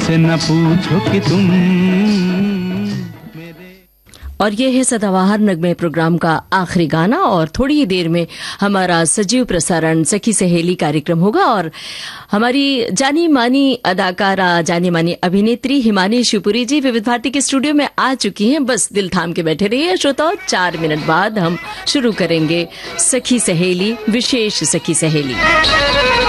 मुझसे न पूछो कि तुम। और ये है सदाबहार नगमे प्रोग्राम का आखिरी गाना, और थोड़ी ही देर में हमारा सजीव प्रसारण सखी सहेली कार्यक्रम होगा। और हमारी जानी मानी अदाकारा, जानी मानी अभिनेत्री हिमानी शिवपुरी जी विविध भारती के स्टूडियो में आ चुकी हैं। बस दिल थाम के बैठे रहिए श्रोताओ, 4 मिनट बाद हम शुरू करेंगे सखी सहेली, विशेष सखी सहेली।